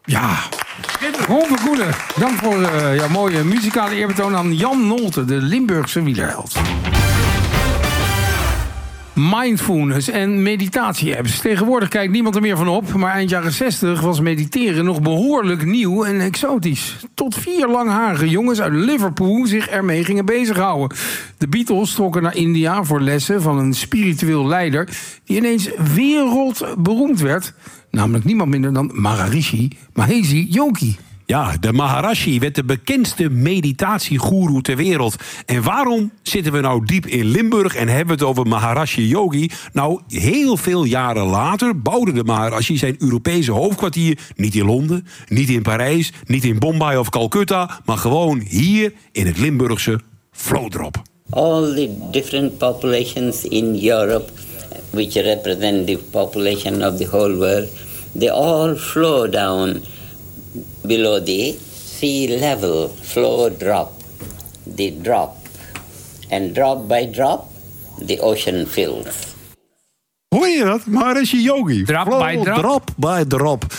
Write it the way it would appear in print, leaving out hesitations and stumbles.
Ja, Ron Vergoenen. Dank voor jouw mooie muzikale eerbetoon aan Jan Nolte, de Limburgse wielerheld. Mindfulness en meditatie-apps. Tegenwoordig kijkt niemand er meer van op, maar eind jaren 60 was mediteren nog behoorlijk nieuw en exotisch. Tot 4 langharige jongens uit Liverpool zich ermee gingen bezighouden. De Beatles trokken naar India voor lessen van een spiritueel leider die ineens wereldberoemd werd. Namelijk niemand minder dan Maharishi Mahesh Yogi. Ja, de Maharishi werd de bekendste meditatiegoeroe ter wereld. En waarom zitten we nou diep in Limburg en hebben we het over Maharishi Yogi? Nou, heel veel jaren later bouwde de Maharishi zijn Europese hoofdkwartier niet in Londen, niet in Parijs, niet in Bombay of Calcutta, maar gewoon hier in het Limburgse Vlodrop. All the different populations in Europe, which represent the population of the whole world, they all flow down below the sea level, flow drop, they drop, and drop by drop, the ocean fills. Hoor je dat? Maharishi Yogi. Drop by drop. Drop by drop.